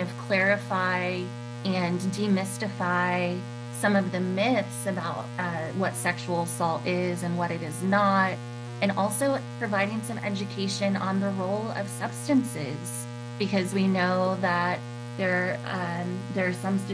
of clarify and demystify some of the myths about what sexual assault is and what it is not, and also providing some education on the role of substances, because we know that there are some